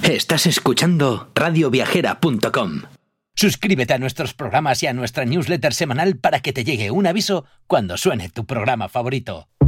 Estás escuchando radioviajera.com. Suscríbete a nuestros programas y a nuestra newsletter semanal para que te llegue un aviso cuando suene tu programa favorito.